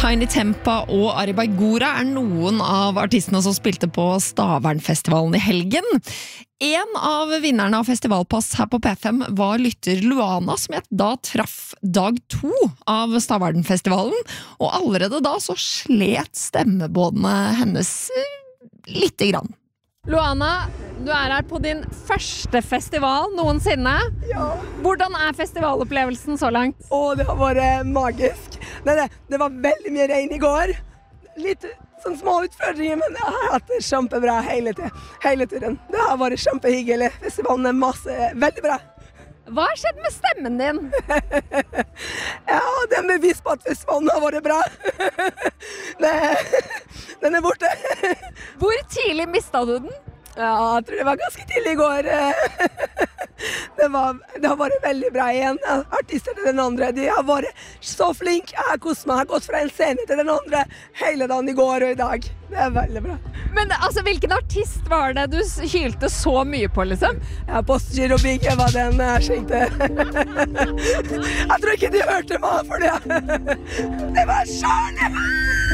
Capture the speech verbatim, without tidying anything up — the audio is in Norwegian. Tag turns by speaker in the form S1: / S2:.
S1: Tiny Tempa og Ari Baigora er noen av artistene som spilte på Stavernfestivalen i helgen. En av vinnerne av festivalpass her på P fem var lytter Luana, som jeg da traff dag to av Stavernfestivalen, og allerede da så slet stemmebåndene hennes lite grann. Luana, du er her på din første festival noensinne.
S2: Ja.
S1: Hvordan er festivalopplevelsen så langt?
S2: Åh, det har vært magisk. Nei, det, det var veldig mye regn i går. Litt sånn små utfordringer, men jeg har hatt det kjempebra hele, hele turen. Det har vært kjempehyggelig. Festivalen er masse, veldig bra.
S1: Hva har skjedd med stemmen din?
S2: Ja, det er bevis på at festivalen har vært bra. Den er borte.
S1: Hvor tidlig mistet du den?
S2: Ja, jeg tror det var ganske tidlig i går. Det, var, det har vært veldig bra igjen. Artister til den andre, de har vært så flinke. Jeg har kost meg, jeg har gått fra en scene til den andre hele dagen i går og i dag. Det er veldig bra.
S1: Men altså, hvilken artist var det du hylte så mye på, liksom?
S2: Ja, Postgiro Big var den jeg skjønte. Jeg tror ikke de hørte meg for det. Det var Charlie!